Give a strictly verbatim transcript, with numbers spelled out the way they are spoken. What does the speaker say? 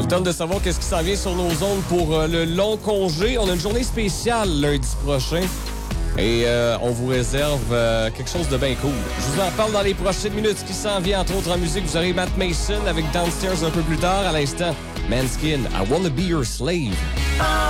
Ça vous tente de savoir qu'est-ce qui s'en vient sur nos ondes pour euh, le long congé. On a une journée spéciale lundi prochain. Et euh, on vous réserve euh, quelque chose de bien cool. Je vous en parle dans les prochaines minutes. Ce qui s'en vient, entre autres en musique, vous aurez Matt Mason avec Downstairs un peu plus tard. À l'instant, Manskin, I Wanna Be Your Slave.